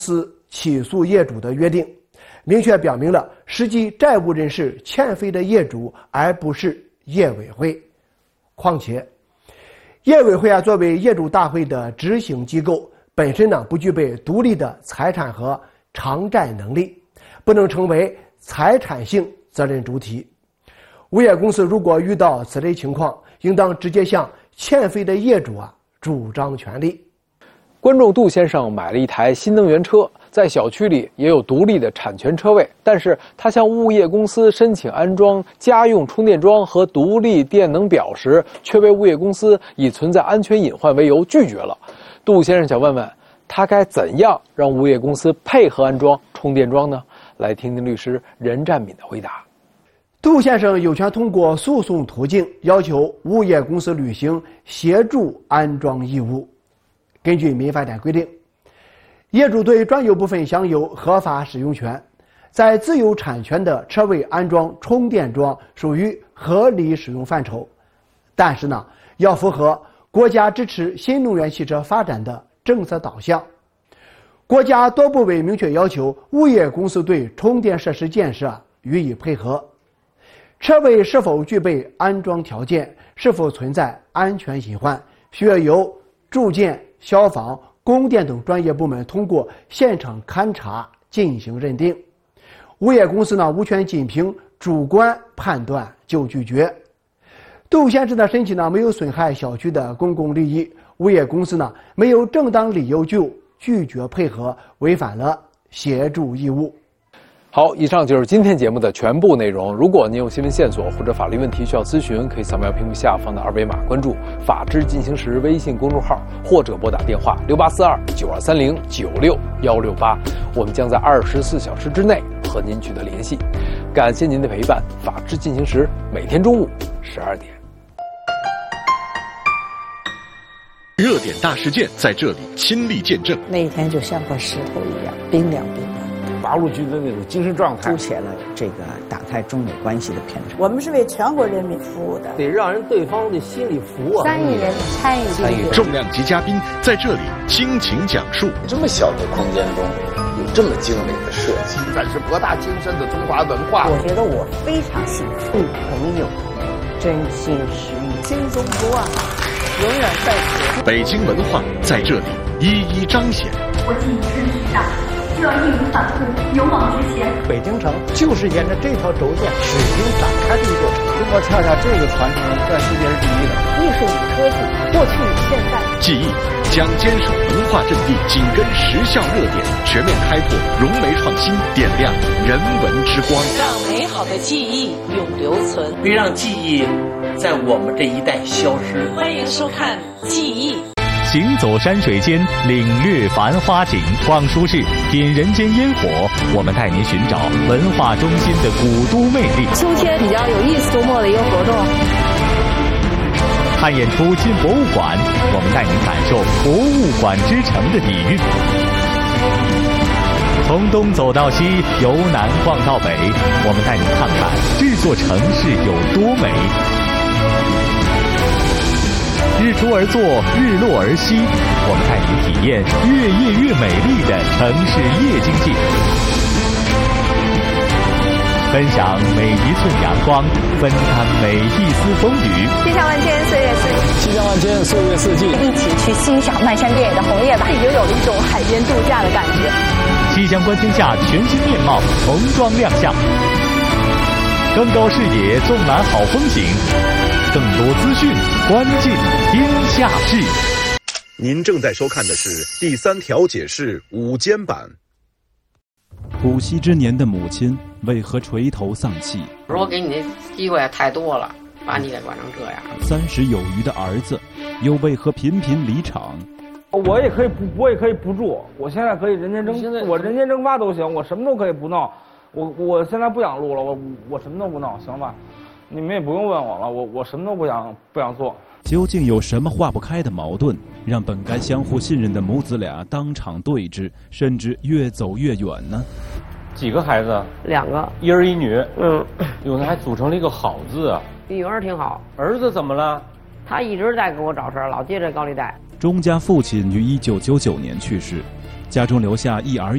司起诉业主的约定，明确表明了实际债务人是欠费的业主，而不是业委会。况且，业委会作为业主大会的执行机构，本身不具备独立的财产和偿债能力，不能成为财产性责任主体。物业公司如果遇到此类情况，应当直接向欠费的业主主张权利。 观众杜先生买了一台新能源车，在小区里也有独立的产权车位，但是他向物业公司申请安装家用充电桩和独立电能表时，却被物业公司以存在安全隐患为由拒绝了。杜先生想问问，他该怎样让物业公司配合安装充电桩呢？来听听律师任占敏的回答。 杜先生有权通过诉讼途径要求物业公司履行协助安装义务。根据民法典规定，业主对专有部分享有合法使用权，在自有产权的车位安装充电桩属于合理使用范畴，但是要符合国家支持新能源汽车发展的政策导向。国家多部委明确要求物业公司对充电设施建设予以配合，车位是否具备安装条件，是否存在安全隐患，需要由住建、消防、供电等专业部门通过现场勘查进行认定。物业公司无权仅凭主观判断就拒绝。杜先生的申请没有损害小区的公共利益，物业公司没有正当理由就拒绝配合，违反了协助义务。 好，以上就是今天节目的全部内容。如果您有新闻线索或者法律问题需要咨询，可以扫描屏幕下方的二维码，关注“法治进行时”微信公众号，或者拨打电话6842-9230-96168，我们将在24小时之内和您取得联系。感谢您的陪伴，法治进行时每天中午12点。 热点大事件在这里亲历见证， 那一天就像块石头一样冰凉冰凉。 八路军的那种精神状态， 凸显了这个打开中美关系的偏差。 我们是为全国人民服务的， 得让人对方的心里服啊。 3亿人参与重量级嘉宾在这里倾情讲述。 这么小的空间中有这么精美的设计， 展示博大精深的中华文化。 我觉得我非常幸福，朋友真心实意，心中不忘，永远在此。 北京文化在这里一一彰显。 我进身体上就要义无反顾，勇往直前。 北京城就是沿着这条轴线始终展开的一座城。中国恰恰这个传承在世界是第一的。 艺术与科技，过去与现在。 记忆将坚守文化阵地，紧跟时效热点，全面开拓融媒创新，点亮人文之光， 让美好的记忆永留存， 别让记忆在我们这一代消失。 欢迎收看《记忆》。 行走山水间，领略繁花景；逛书市，品人间烟火。我们带您寻找文化中心的古都魅力。 秋天比较有意思，周末的一个活动。 看演出进博物馆，我们带您感受博物馆之城的底蕴。从东走到西，由南逛到北，我们带您看看这座城市有多美。日出而作，日落而息，我们带您体验越夜越美丽的城市夜经济，分享每一寸阳光，分担每一丝风雨。 气象万千，岁月四季。 气象万千，岁月四季。 一起去欣赏漫山遍野的红叶吧，已经有了一种海边度假的感觉。 气象观天下全新面貌重装亮相，更高视野，纵览好风景。更多资讯，关键天下事。 您正在收看的是第3条解释午间版。 古稀之年的母亲为何垂头丧气？ 我给你的机会太多了，把你给管成这样。 30有余的儿子，又为何频频离场？ 我也可以不住，我现在可以人间蒸发都行，我什么都可以不弄。我现在不想录了，我什么都不弄，行吧？你们也不用问我了，我什么都不想做。 究竟有什么化不开的矛盾，让本该相互信任的母子俩当场对峙，甚至越走越远呢？ 几个孩子 ？2个， 一儿一女。有的还组成了一个好字啊。 女儿挺好。 儿子怎么了？ 他一直在给我找事儿，老借这高利贷。 钟家父亲于1999年去世，家中留下一儿